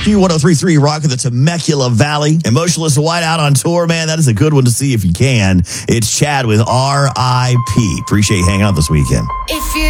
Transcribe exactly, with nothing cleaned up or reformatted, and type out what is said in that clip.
Q one oh three point three rocking the Temecula Valley. Emotionless Whiteout on tour, man. That is a good one to see if you can. It's Chad with R I P Appreciate you hanging out this weekend. If